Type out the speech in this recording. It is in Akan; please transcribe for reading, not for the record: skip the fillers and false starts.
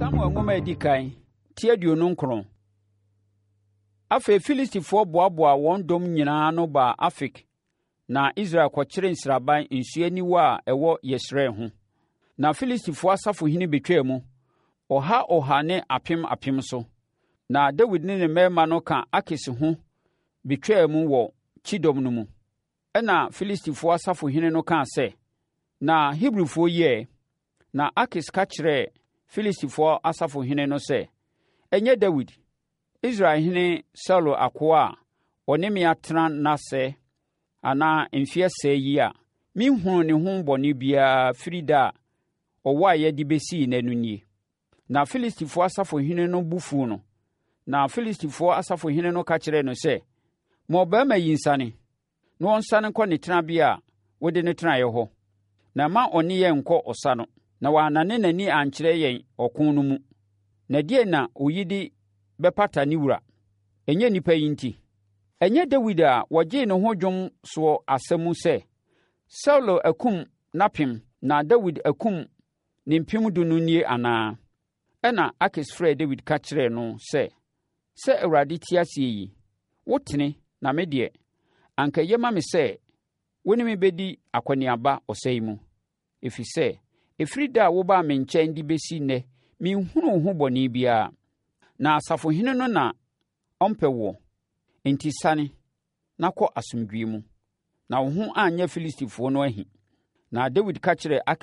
Samuel nwoma edi kan tie aduonu nkron. Afei Filistifoɔ boaboa wɔn dɔm nyinaa no baa Afek na Israel kɔkyere nsraban nsuaniwa a ɛwɔ Yesreel ho. Na Filistifoɔ asafohene betwaa mu, ɔha ne apem so. Na Dawid ne ne mmarima no ka Akis ho betwaa mu wɔ kyidɔm no mu. Ɛna Filistifoɔ asafohene no kaa sɛ, na Hebrifoɔ yie. Na Akis ka kyerɛɛ Filistifoɔ asafohene no sɛ, ɛnyɛ Dawid, Israelhene Saulo akoa a ɔne me atena n'asɛ anaa mfeɛ sɛ yi a menhunu ne ho bɔne biara firi da a ɔwɔ a yɛde bɛsii n'ano nie. Na Filistifoɔ asafohene no bu fu no. Na Filistifoɔ asafohene no ka kyerɛɛ no sɛ, ma ɔbarima yi nsane, na ɔnsane nkɔ ne tenabea a wode ne tenaeɛ hɔ, na ma ɔne yɛn nkɔ ɔsa no, na wɔanane n'ani ankyerɛ yɛn ɔko no mu. Na deɛn na oyi de bɛpata ne wura? Ɛnyɛ nnipa yi nti. Ɛnyɛ Dawid a wɔgyee ne ho dwom soɔ asɛm mu sɛ, Saulo akum n'apem na Dawid akum ne mpem du no nie anaa? Ɛna Akis frɛɛ Dawid ka kyerɛɛ no sɛ Awurade te ase yi, wotene na me deɛ, anka ɛyɛ ma me sɛ wo ne me bɛdi akɔneaba ɔsɛe mu. Ɛfiri sɛ, ɛfiri da a wobaa me nkyɛn de bɛsi nnɛ, menhunu ho bɔne biara. Na asafohene no na ɔmpɛ woɔ. Enti sane na kɔ asomdwoeɛ mu, na wo ho anyɛ Filistifoɔ no ahi. Na Dawid ka kyerɛɛ